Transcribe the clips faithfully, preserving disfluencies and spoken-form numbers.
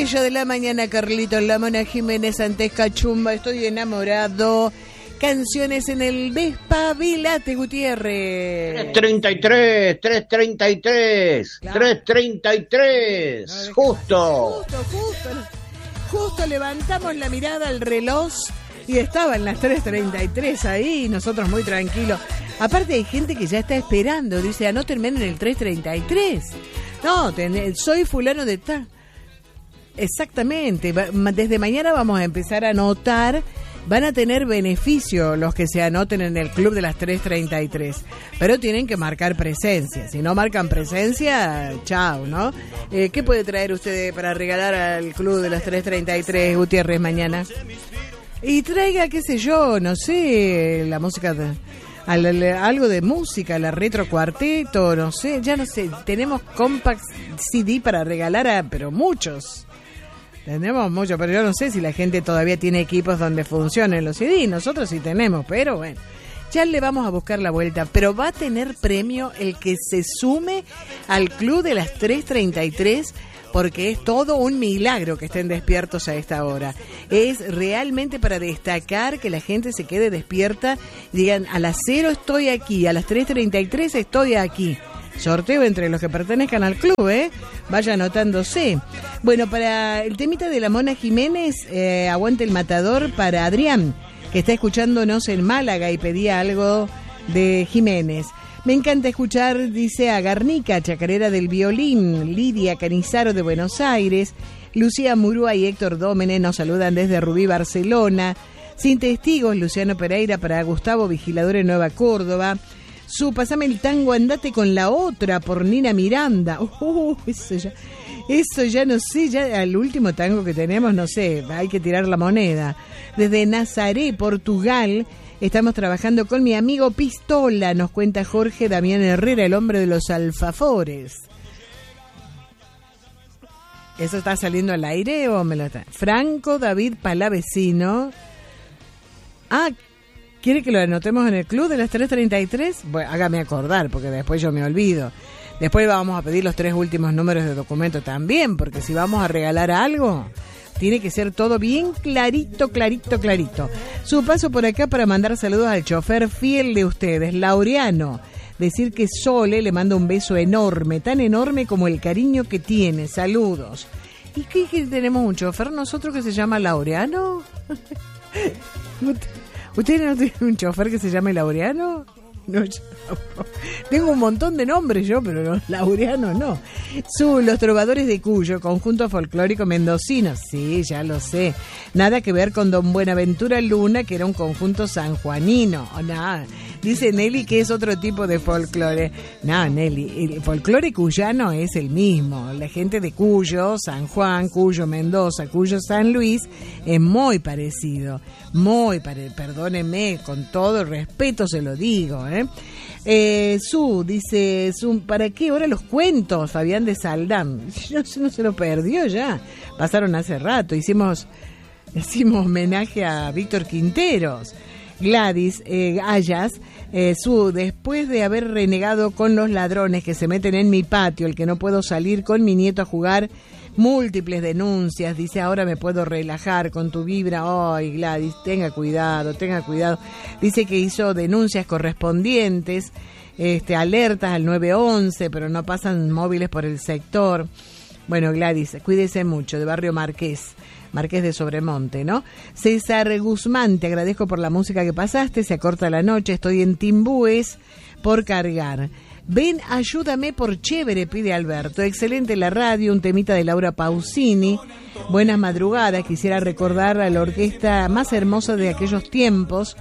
estrella de la mañana, Carlitos, la Mona Jiménez, antes Cachumba, estoy enamorado. Canciones en el Despabilate, Gutiérrez. tres treinta y tres, tres treinta y tres, claro. tres treinta y tres, no, justo. Justo, justo. Justo levantamos la mirada al reloj y estaban las tres treinta y tres ahí, nosotros muy tranquilos. Aparte hay gente que ya está esperando, dice, anótenme en el tres treinta y tres. No, ten, soy fulano de tal. Exactamente, desde mañana vamos a empezar a anotar. Van a tener beneficio los que se anoten en el club de las tres treinta y tres, pero tienen que marcar presencia. Si no marcan presencia, chao, ¿no? Eh, ¿Qué puede traer usted para regalar al club de las tres treinta y tres, Gutiérrez, mañana? Y traiga, qué sé yo, no sé, la música, de, al, algo de música, la retro cuarteto, no sé, ya no sé. Tenemos compact C D para regalar, a, pero muchos. Tenemos mucho, pero yo no sé si la gente todavía tiene equipos donde funcionen los C D. Nosotros sí tenemos, pero bueno, ya le vamos a buscar la vuelta. Pero va a tener premio el que se sume al club de las tres treinta y tres, porque es todo un milagro que estén despiertos a esta hora. Es realmente para destacar que la gente se quede despierta, digan, a las cero estoy aquí, a las tres treinta y tres estoy aquí. Sorteo entre los que pertenezcan al club, ¿eh? Vaya anotándose. Bueno, para el temita de la Mona Jiménez, eh, aguante el matador para Adrián, que está escuchándonos en Málaga y pedía algo de Jiménez. Me encanta escuchar, dice, a Garnica, chacarera del violín, Lidia Canizaro de Buenos Aires, Lucía Murúa y Héctor Dómene nos saludan desde Rubí, Barcelona. Sin testigos, Luciano Pereira para Gustavo, vigilador en Nueva Córdoba. Su Pasame el tango, andate con la otra, por Nina Miranda. Uh, eso ya, eso ya no sé, ya al último tango que tenemos, no sé, hay que tirar la moneda. Desde Nazaré, Portugal, estamos trabajando con mi amigo Pistola, nos cuenta Jorge Damián Herrera, el hombre de los alfafores. ¿Eso está saliendo al aire o me lo está? Franco David Palavecino. Ah, ¿quiere que lo anotemos en el club de las tres treinta y tres? Bueno, hágame acordar, porque después yo me olvido. Después vamos a pedir los tres últimos números de documento también, porque si vamos a regalar algo, tiene que ser todo bien clarito, clarito, clarito. Su paso por acá para mandar saludos al chofer fiel de ustedes, Laureano. Decir que Sole le manda un beso enorme, tan enorme como el cariño que tiene. Saludos. ¿Y qué, qué tenemos un chofer nosotros que se llama Laureano? ¿Ustedes no tienen un chofer que se llame Laureano? No, yo no. Tengo un montón de nombres yo, pero no, Laureano no. Su Los Trovadores de Cuyo, conjunto folclórico mendocino. Sí, ya lo sé. Nada que ver con Don Buenaventura Luna, que era un conjunto sanjuanino. Oh, nada. Dice Nelly que es otro tipo de folclore. No, Nelly, el folclore cuyano es el mismo. La gente de Cuyo, San Juan, Cuyo, Mendoza, Cuyo, San Luis, es muy parecido. Muy parecido. Perdónenme, con todo el respeto se lo digo, ¿eh? Eh, Su, dice, Su, ¿para qué ahora los cuentos, Fabián de Saldán? No, no se lo perdió ya. Pasaron hace rato. Hicimos, hicimos homenaje a Víctor Quinteros. Gladys eh, Ayas, eh, Su, después de haber renegado con los ladrones que se meten en mi patio, el que no puedo salir con mi nieto a jugar, múltiples denuncias, dice, ahora me puedo relajar con tu vibra. Ay, Gladys, tenga cuidado, tenga cuidado. Dice que hizo denuncias correspondientes, este, alertas al nueve once, pero no pasan móviles por el sector. Bueno, Gladys, cuídese mucho, de Barrio Marqués. Marqués de Sobremonte, ¿no? César Guzmán, te agradezco por la música que pasaste, se acorta la noche, estoy en Timbúes por cargar. Ven, ayúdame por chévere, pide Alberto. Excelente la radio, un temita de Laura Pausini. Buenas madrugadas, quisiera recordar a la orquesta más hermosa de aquellos tiempos.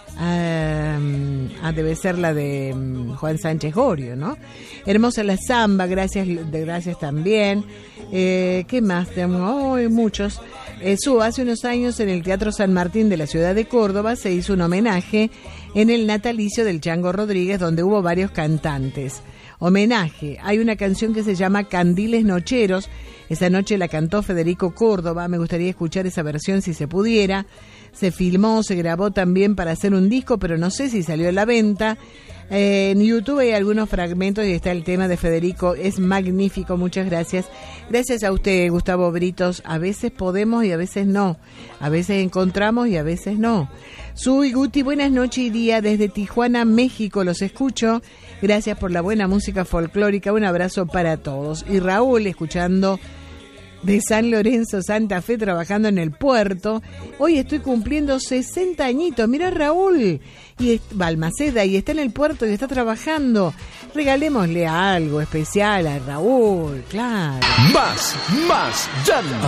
Uh, ah, debe ser la de um, Juan Sánchez Gorio, ¿no? Hermosa la samba, gracias, de gracias también. Eh, ¿Qué más tenemos? Oh, muchos. Eh, su, hace unos años en el Teatro San Martín de la ciudad de Córdoba se hizo un homenaje en el natalicio del Chango Rodríguez, donde hubo varios cantantes. Homenaje, hay una canción que se llama Candiles Nocheros, esa noche la cantó Federico Córdoba, me gustaría escuchar esa versión si se pudiera. Se filmó, se grabó también para hacer un disco, pero no sé si salió a la venta. Eh, en YouTube hay algunos fragmentos y está el tema de Federico, es magnífico, muchas gracias. Gracias a usted, Gustavo Britos. A veces podemos y a veces no, a veces encontramos y a veces no. Soy Guti, buenas noches y día desde Tijuana, México, los escucho. Gracias por la buena música folclórica, un abrazo para todos. Y Raúl, escuchando de San Lorenzo, Santa Fe, trabajando en el puerto. Hoy estoy cumpliendo sesenta añitos. Mira, Raúl, y es, Balmaceda, y está en el puerto y está trabajando. Regalémosle algo especial a Raúl, claro. Más, más, ya